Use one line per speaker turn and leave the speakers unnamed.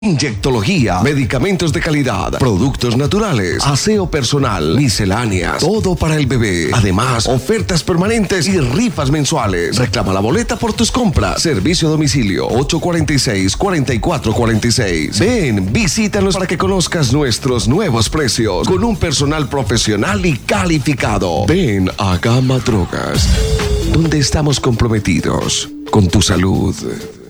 Inyectología, medicamentos de calidad, productos naturales, aseo personal, misceláneas, todo para el bebé. Además, ofertas permanentes y rifas mensuales. Reclama la boleta por tus compras. Servicio a domicilio 846-4446. Ven, visítanos para que conozcas nuestros nuevos precios con un personal profesional y calificado. Ven a Gama Drogas, donde estamos comprometidos con tu salud.